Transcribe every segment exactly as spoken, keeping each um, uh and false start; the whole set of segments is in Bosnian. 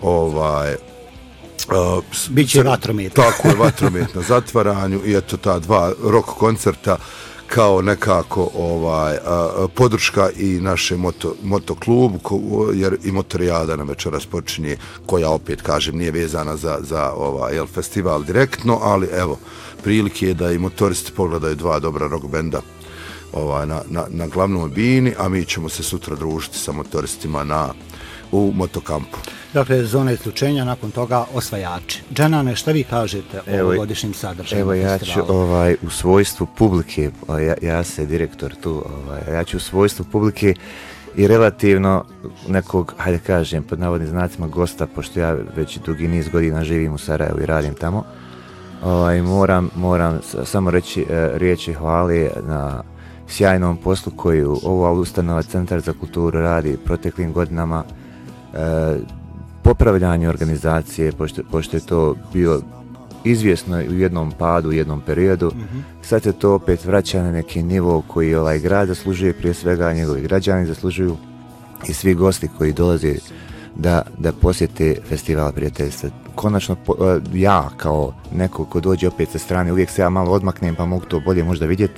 ovaj Uh, Biće vatromet. Tako je, vatromet na zatvaranju i eto ta dva rock koncerta kao nekako ovaj uh, podrška i naše moto, moto klubu, ko, jer i motorijada nam večeras počinje, koja opet kažem nije vezana za, za ovaj, jel, festival direktno, ali evo, prilike je da i motoristi pogledaju dva dobra rock benda ovaj, na, na, na glavnoj bini, a mi ćemo se sutra družiti sa motoristima na u motokampu. Dakle, zona isključenja, nakon toga osvajači. Džanane, šta vi kažete o ovogodišnjim sadržajima? Evo ja ću ovaj, u svojstvu publike, ja, ja se direktor tu, ovaj, ja ću u svojstvu publike i relativno nekog, hajde kažem, pod navodnim znacima gosta, pošto ja već dugi niz godina živim u Sarajevu i radim tamo, ovaj, moram, moram samo reći e, riječi hvale na sjajnom poslu koju ova ustanova Centar za kulturu radi proteklim godinama, e, popravljanju organizacije, pošto, pošto je to bilo izvjesno u jednom padu, u jednom periodu. Mm-hmm. Sad se to opet vraća na neki nivo koji ovaj grad zaslužuje, prije svega njegovi građani zaslužuju i svi gosti koji dolaze da, da posjete festival prijateljstva. Konačno, ja kao neko ko dođe opet sa strane, uvijek se ja malo odmaknem pa mogu to bolje možda vidjeti,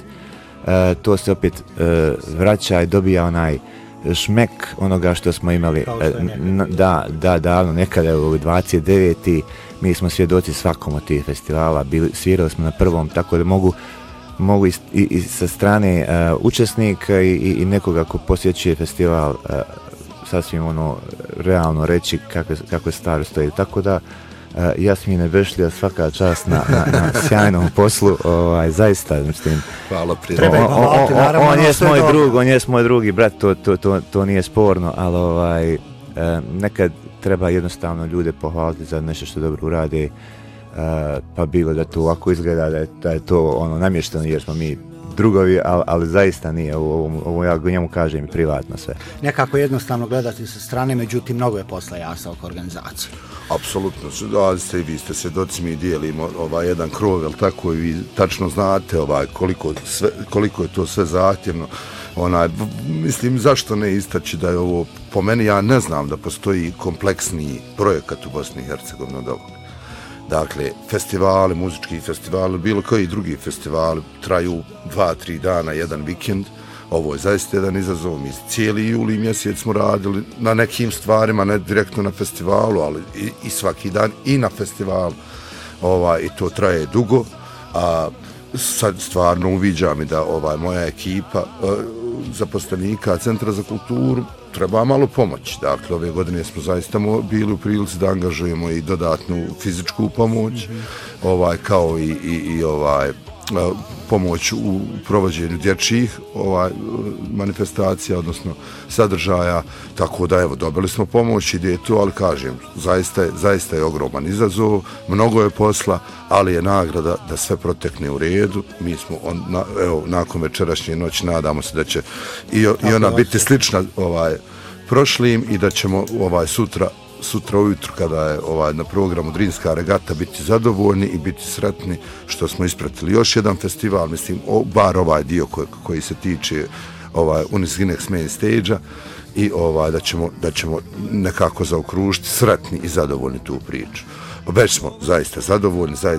e, to se opet e, vraća i dobija onaj šmek onoga što smo imali n- da, da, davno, nekada u dvadeset deveti mi smo svjedoci svakom od tih festivala, bili, svirali smo na prvom, tako da mogu, mogu i, i, i sa strane uh, učesnika i, i, i nekoga ko posjećuje festival uh, sasvim ono realno reći kako, kako je staro stoji, tako da Uh, Jasmine Bešlija, svaka čast na, na, na sjajnom poslu, ovaj, zaista, mislim, hvala prijatelj. On, on, on, on, on je moj drug, on je moj drugi brat, to, to, to, to nije sporno, ali ovaj, uh, nekad treba jednostavno ljude pohvaliti za nešto što dobro urade, uh, pa bilo da to ovako izgleda, da je, da je to ono namješteno jer smo mi drugovi, ali, ali zaista nije, ovo, ovo ja njemu kažem privatno sve. Nekako jednostavno gledati sa strane, međutim mnogo je posla jasa oko organizacije. Apsolutno, da ste i vi ste svjedoci, mi dijelimo ovaj jedan krov, jel tako, i vi tačno znate ovaj koliko, sve, koliko je to sve zahtjevno. Onaj, mislim, zašto ne istaći da je ovo, po meni, ja ne znam da postoji kompleksniji projekat u Bosni i Hercegovini od ovog. Dakle, festivali, muzički festivali, bilo koji drugi festivali traju dva, tri dana, jedan vikend. Ovo je zaista jedan izazov. Mi cijeli juli mjesec smo radili na nekim stvarima, ne direktno na festivalu, ali i, i svaki dan i na festivalu. Ovaj, i to traje dugo. A sad stvarno uviđam i da ovaj, moja ekipa uh, zaposlenika Centra za kulturu treba malo pomoć. Dakle, ove godine smo zaista bili u prilici da angažujemo i dodatnu fizičku pomoć, mm-hmm. ovaj, kao i, i, i ovaj, pomoć u provođenju dječjih ovaj, manifestacija, odnosno sadržaja, tako da evo, dobili smo pomoć, ide to, ali kažem, zaista je, zaista je ogroman izazov, mnogo je posla, ali je nagrada da sve protekne u redu. Mi smo, on, na, evo, nakon večerašnje noći nadamo se da će i, i ona biti slična ovaj, prošlim i da ćemo ovaj, sutra sutra ujutru kada je ovaj, na programu Drinska regata biti zadovoljni i biti sretni što smo ispratili još jedan festival, mislim, o, bar ovaj dio koji, koji se tiče ovaj, Unis Ginex Main Stage-a i ovaj, da, ćemo, da ćemo nekako zaokružiti sretni i zadovoljni tu priču. Već smo zaista zadovoljni, zaj,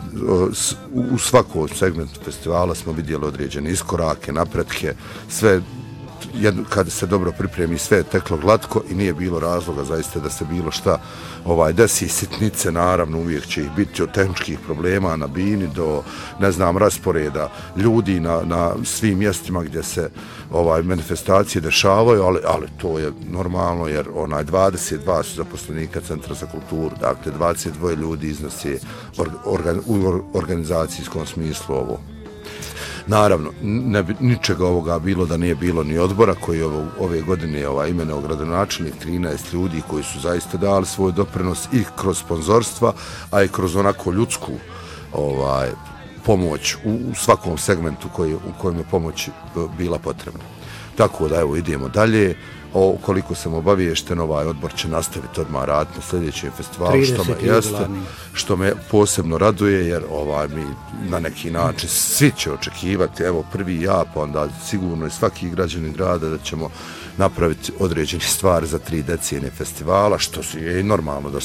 u svakom segmentu festivala smo vidjeli određene iskorake, napretke, sve jedno, kada se dobro pripremi, sve je teklo glatko i nije bilo razloga zaista da se bilo šta ovaj, desi. Sitnice, naravno, uvijek će ih biti od tehničkih problema na bini do, ne znam, rasporeda ljudi na, na svim mjestima gdje se ovaj, manifestacije dešavaju, ali, ali to je normalno jer onaj dvadeset dva su zaposlenika Centra za kulturu, dakle dvadeset dva ljudi iznosi or, organ, u organizacijskom smislu ovo. Naravno, ne bi ničega ovoga bilo da nije bilo ni odbora koji ovo, ove godine ovaj, imenao gradonačelnik, trinaest ljudi koji su zaista dali svoj doprinos i kroz sponzorstva, a i kroz onako ljudsku ovaj, pomoć u, u svakom segmentu koji, u kojem je pomoć bila potrebna. Tako da evo idemo dalje. O, koliko sam obaviješten, ovaj odbor će nastaviti odmah raditi na sljedećem festivalu, što me, jeste, što me posebno raduje, jer ovaj, mi na neki način svi će očekivati, evo prvi ja, pa onda sigurno i svaki građanin grada da ćemo napraviti određene stvari za tri decenije festivala, što je i normalno da